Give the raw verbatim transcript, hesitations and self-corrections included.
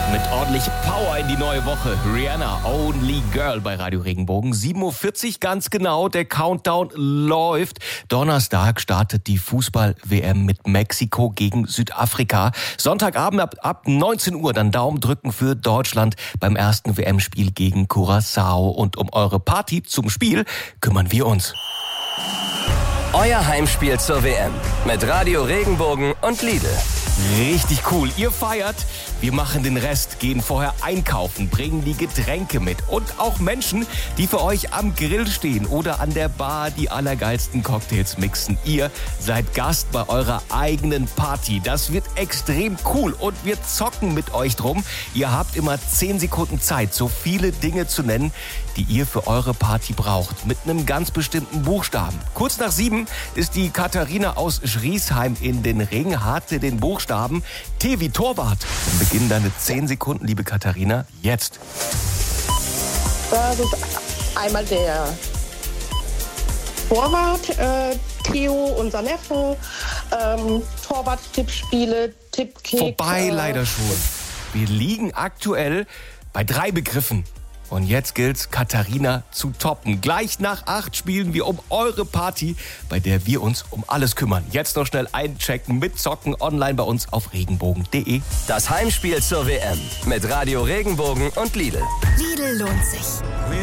Mit ordentlich Power in die neue Woche. Rihanna, Only Girl bei Radio Regenbogen. sieben Uhr vierzig ganz genau, der Countdown läuft. Donnerstag startet die Fußball-W M mit Mexiko gegen Südafrika. Sonntagabend ab, ab neunzehn Uhr dann Daumen drücken für Deutschland beim ersten W M-Spiel gegen Curaçao. Und um eure Party zum Spiel kümmern wir uns. Euer Heimspiel zur W M mit Radio Regenbogen und Lidl. Richtig cool. Ihr feiert, wir machen den Rest, gehen vorher einkaufen, bringen die Getränke mit und auch Menschen, die für euch am Grill stehen oder an der Bar die allergeilsten Cocktails mixen. Ihr seid Gast bei eurer eigenen Party. Das wird extrem cool und wir zocken mit euch drum. Ihr habt immer zehn Sekunden Zeit, so viele Dinge zu nennen, die ihr für eure Party braucht, mit einem ganz bestimmten Buchstaben. Kurz nach sieben ist die Katharina aus Schriesheim in den Ring, hatte den Buchstaben T wie Torwart. Dann beginnen deine zehn Sekunden, liebe Katharina, jetzt. Das ist einmal der Torwart, äh, Theo, unser Neffe, ähm, Torwart-Tippspiele, Tippkick. Vorbei äh, leider schon. Wir liegen aktuell bei drei Begriffen. Und jetzt gilt's, Katharina zu toppen. Gleich nach acht spielen wir um eure Party, bei der wir uns um alles kümmern. Jetzt noch schnell einchecken, mitzocken, online bei uns auf regenbogen punkt de. Das Heimspiel zur W M mit Radio Regenbogen und Lidl. Lidl lohnt sich.